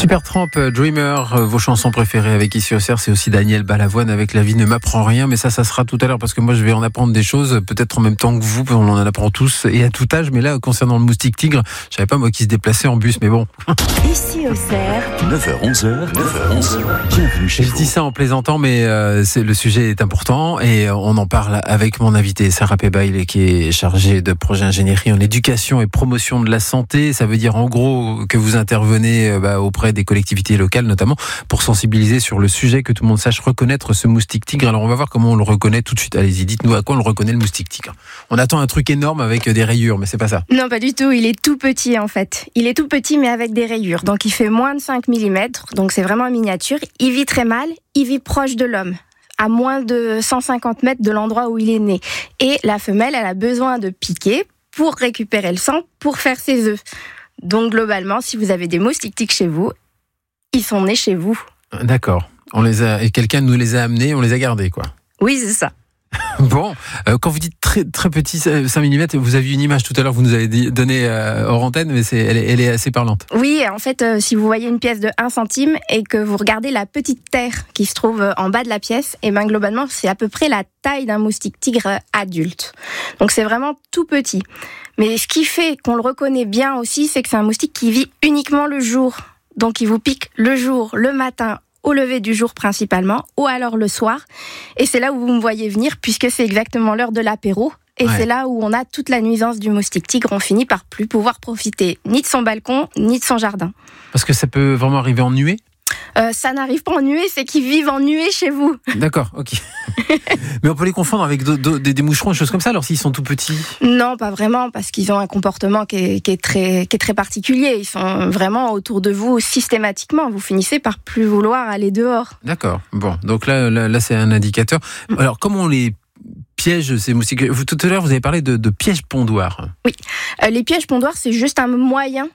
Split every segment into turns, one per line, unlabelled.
Supertramp, Dreamer, vos chansons préférées avec Ici au Cerf, c'est aussi Daniel Balavoine avec La vie ne m'apprend rien, mais ça sera tout à l'heure parce que moi je vais en apprendre des choses, peut-être en même temps que vous, on en apprend tous et à tout âge, mais là concernant le moustique tigre, je savais pas moi qui se déplaçait en bus, mais bon.
Ici au Cerf,
9h-11h, bienvenue chez vous.
Je dis ça en plaisantant, mais le sujet est important et on en parle avec mon invité Sarah Pebail qui est chargée de projet ingénierie en éducation et promotion de la santé. Ça veut dire en gros que vous intervenez auprès des collectivités locales notamment pour sensibiliser sur le sujet, que tout le monde sache reconnaître ce moustique tigre. Alors on va voir comment on le reconnaît tout de suite. Allez-y, dites-nous à quoi on le reconnaît le moustique tigre. On attend un truc énorme avec des rayures, mais c'est pas ça.
Non, pas du tout, il est tout petit en fait. Il est tout petit mais avec des rayures. Donc il fait moins de 5 mm, donc c'est vraiment miniature. Il vit très mal, il vit proche de l'homme, à moins de 150 mètres de l'endroit où il est né. Et la femelle, elle a besoin de piquer pour récupérer le sang, pour faire ses œufs. Donc globalement, si vous avez des moustiques tigres chez vous, ils sont nés chez vous.
D'accord. Et quelqu'un nous les a amenés, on les a gardés, quoi.
Oui, c'est ça.
Bon, quand vous dites très, très petit, 5 mm, vous avez une image tout à l'heure, vous nous avez donné hors antenne, mais elle est assez parlante.
Oui, en fait, si vous voyez une pièce de 1 centime et que vous regardez la petite terre qui se trouve en bas de la pièce, et ben globalement, c'est à peu près la taille d'un moustique tigre adulte. Donc c'est vraiment tout petit. Mais ce qui fait qu'on le reconnaît bien aussi, c'est que c'est un moustique qui vit uniquement le jour. Donc il vous pique le jour, le matin, au lever du jour principalement, ou alors le soir. Et c'est là où vous me voyez venir, puisque c'est exactement l'heure de l'apéro. Et c'est là où on a toute la nuisance du moustique tigre. On finit par plus pouvoir profiter ni de son balcon, ni de son jardin.
Parce que ça peut vraiment arriver en nuée ?
Ça n'arrive pas en nuée, c'est qu'ils vivent en nuée chez vous.
D'accord, ok. Mais on peut les confondre avec des moucherons, des choses comme ça, alors s'ils sont tout petits ?
Non, pas vraiment, parce qu'ils ont un comportement qui est très particulier. Ils sont vraiment autour de vous systématiquement. Vous finissez par plus vouloir aller dehors.
D'accord, bon, donc là c'est un indicateur. Alors, comment on les piège ces moustiques ? Tout à l'heure, vous avez parlé de pièges pondoirs.
Oui, les pièges pondoirs, c'est juste un moyen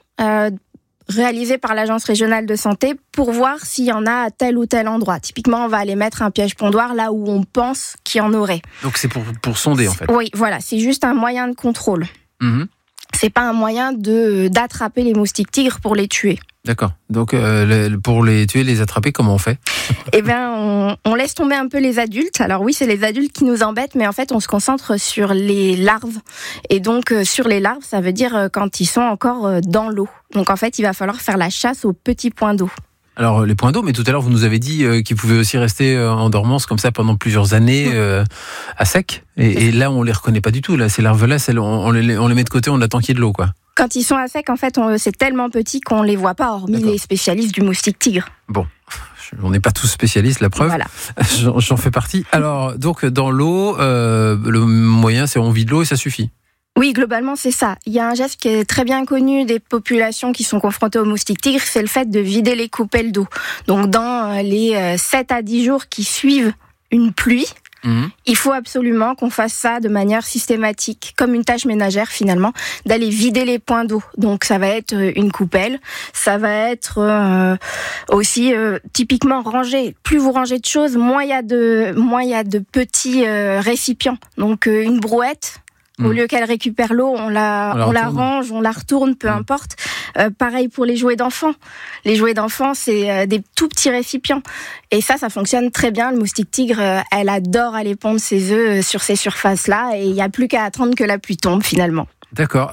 réalisé par l'Agence régionale de santé pour voir s'il y en a à tel ou tel endroit. Typiquement, on va aller mettre un piège pondoir là où on pense qu'il y en aurait.
Donc c'est pour sonder en fait.
Oui, voilà, c'est juste un moyen de contrôle.
Mmh.
C'est pas un moyen d'attraper les moustiques tigres pour les tuer.
D'accord. Donc pour les tuer, les attraper, comment on fait ?
Eh bien, on laisse tomber un peu les adultes. Alors oui, c'est les adultes qui nous embêtent, mais en fait, on se concentre sur les larves. Et donc, sur les larves, ça veut dire quand ils sont encore dans l'eau. Donc en fait, il va falloir faire la chasse aux petits points d'eau. Alors
les points d'eau, mais tout à l'heure, vous nous avez dit qu'ils pouvaient aussi rester en dormance comme ça pendant plusieurs années à sec. Et là, on les reconnaît pas du tout. Là, ces larves-là, on les met de côté, on attend qu'il y ait de l'eau, quoi. Quand ils sont à sec, en fait, c'est tellement petit qu'on les voit pas, hormis les spécialistes du moustique tigre. Bon, on n'est pas tous spécialistes, la preuve. Voilà. J'en fais partie. Alors, donc, dans l'eau, le moyen, c'est on vide l'eau et ça suffit. Oui, globalement, c'est ça. Il y a un geste qui est très bien connu des populations qui sont confrontées au moustique tigre, c'est le fait de vider les coupelles d'eau. Donc, dans les 7 à 10 jours qui suivent une pluie, il faut absolument qu'on fasse ça de manière systématique, comme une tâche ménagère finalement, d'aller vider les points d'eau. Donc ça va être une coupelle, ça va être aussi typiquement ranger. Plus vous rangez de choses, moins il y a de petits récipients. Donc une brouette. Au lieu qu'elle récupère l'eau, on la range, on la retourne, peu importe. Pareil pour les jouets d'enfants. Les jouets d'enfants, c'est des tout petits récipients. Et ça fonctionne très bien. Le moustique tigre, elle adore aller pondre ses œufs sur ces surfaces-là. Et il n'y a plus qu'à attendre que la pluie tombe, finalement. D'accord.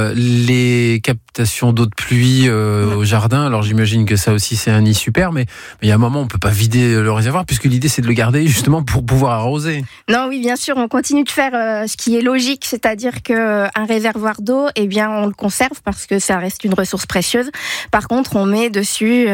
Les captations d'eau de pluie au jardin, alors j'imagine que ça aussi c'est un nid super, mais il y a un moment on peut pas vider le réservoir puisque l'idée c'est de le garder justement pour pouvoir arroser. Non, oui, bien sûr, on continue de faire ce qui est logique, c'est-à-dire que un réservoir d'eau, eh bien on le conserve parce que ça reste une ressource précieuse. Par contre, on met dessus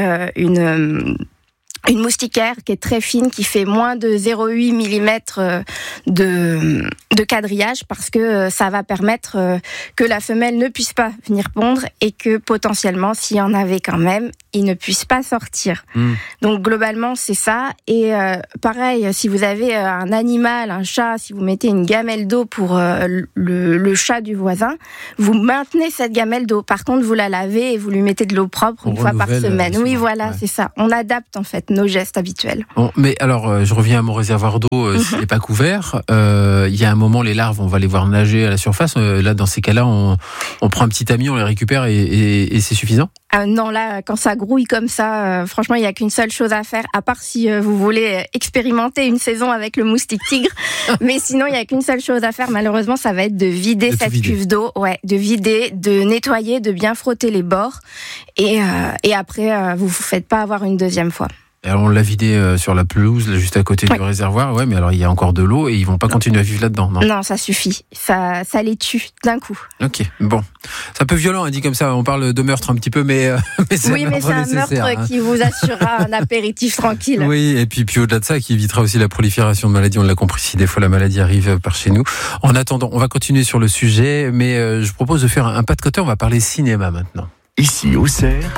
une moustiquaire qui est très fine, qui fait moins de 0,8 mm de quadrillage parce que ça va permettre que la femelle ne puisse pas venir pondre et que potentiellement, s'il y en avait quand même, il ne puisse pas sortir. Donc globalement, c'est ça. Et pareil, si vous avez un animal, un chat, si vous mettez une gamelle d'eau pour le chat du voisin, vous maintenez cette gamelle d'eau. Par contre, vous la lavez et vous lui mettez de l'eau propre une fois par semaine. Oui, voilà, c'est ça. On adapte en fait.
nos gestes habituels.
Bon, mais alors, je reviens à mon réservoir d'eau, s'il n'est pas couvert, il y a un moment, les larves, on va les voir nager à la surface. Là, dans ces cas-là, on prend un petit tamis, on les récupère et c'est suffisant ?
Non, là, quand ça grouille comme ça, franchement, il n'y a qu'une seule chose à faire, à part si vous voulez expérimenter une saison avec le moustique tigre. Mais sinon, il n'y a qu'une seule chose à faire, malheureusement, ça va être de vider cette cuve d'eau. Ouais, de vider, de nettoyer, de bien frotter les bords. Et après, vous ne vous faites pas avoir une deuxième fois.
Alors on l'a vidé sur la pelouse, là, juste à côté du réservoir. Ouais, mais alors il y a encore de l'eau et ils vont pas continuer à vivre là-dedans, non ?
Non, ça suffit. Ça les tue d'un coup.
Ok, bon. C'est un peu violent, dit comme ça. On parle de meurtre un petit peu, mais c'est
oui, mais c'est un meurtre qui vous assurera un apéritif tranquille.
Oui, et puis au-delà de ça, qui évitera aussi la prolifération de maladies. On l'a compris, si des fois la maladie arrive par chez nous. En attendant, on va continuer sur le sujet, mais je propose de faire un pas de côté. On va parler cinéma maintenant.
Ici, Auxerre,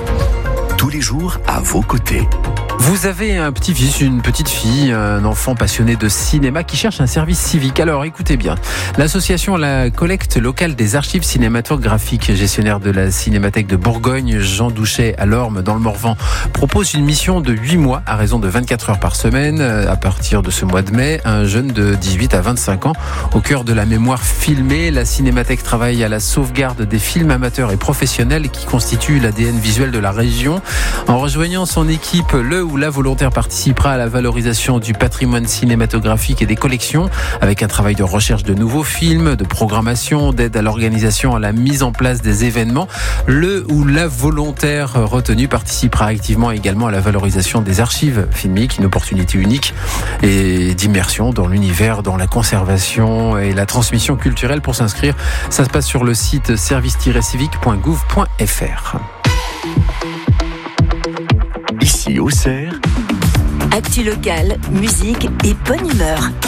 tous les jours à vos côtés.
Vous avez un petit-fils, une petite-fille, un enfant passionné de cinéma qui cherche un service civique. Alors écoutez bien, l'association La Collecte Locale des Archives Cinématographiques, gestionnaire de la Cinémathèque de Bourgogne, Jean Douchet à Lorme dans le Morvan, propose une mission de 8 mois à raison de 24 heures par semaine. À partir de ce mois de mai, un jeune de 18 à 25 ans au cœur de la mémoire filmée. La Cinémathèque travaille à la sauvegarde des films amateurs et professionnels qui constituent l'ADN visuel de la région. En rejoignant son équipe, le ou la volontaire participera à la valorisation du patrimoine cinématographique et des collections, avec un travail de recherche de nouveaux films, de programmation, d'aide à l'organisation, à la mise en place des événements. Le ou la volontaire retenu participera activement également à la valorisation des archives filmiques, une opportunité unique et d'immersion dans l'univers, dans la conservation et la transmission culturelle. Pour s'inscrire, ça se passe sur le site service-civique.gouv.fr.
Ici, Auxerre.
Actu locale, musique et bonne humeur.